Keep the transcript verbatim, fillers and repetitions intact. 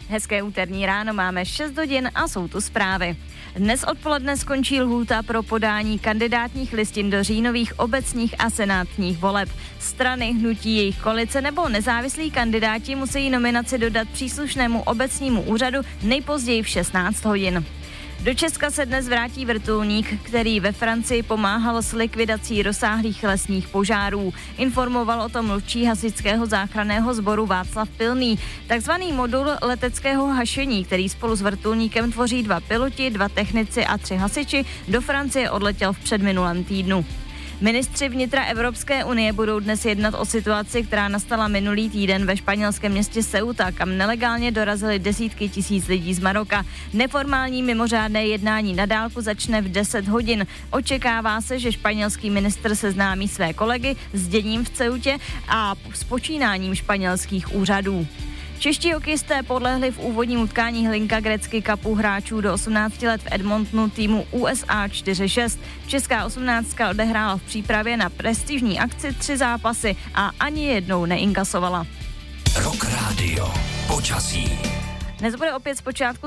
Hezké úterní ráno, máme šest hodin a jsou tu zprávy. Dnes odpoledne skončí lhůta pro podání kandidátních listin do říjnových obecních a senátních voleb. Strany, hnutí, jejich koalice nebo nezávislí kandidáti musí nominaci dodat příslušnému obecnímu úřadu nejpozději v šestnáct hodin. Do Česka se dnes vrátí vrtulník, který ve Francii pomáhal s likvidací rozsáhlých lesních požárů. Informoval o tom mluvčí hasičského záchranného sboru Václav Pilný. Takzvaný modul leteckého hašení, který spolu s vrtulníkem tvoří dva piloti, dva technici a tři hasiči, do Francie odletěl v předminulém týdnu. Ministři vnitra Evropské unie budou dnes jednat o situaci, která nastala minulý týden ve španělském městě Ceuta, kam nelegálně dorazily desítky tisíc lidí z Maroka. Neformální mimořádné jednání na dálku začne v deset hodin. Očekává se, že španělský ministr seznámí své kolegy s děním v Ceutě a s počínáním španělských úřadů. Čeští hokejisté podlehli v úvodním utkání Hlinka Gretzky Cupu hráčů do osmnácti let v Edmontonu týmu U S A čtyři šest. Česká osmnáctka odehrála v přípravě na prestižní akci tři zápasy a ani jednou neinkasovala. Rock Radio. Počasí. Dnes bude opět zpočátku